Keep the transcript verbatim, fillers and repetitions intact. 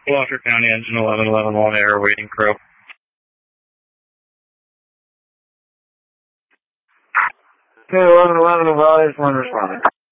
Walker County Engine eleven eleven one Air waiting crew. Okay, eleven eleven, advise, one responder.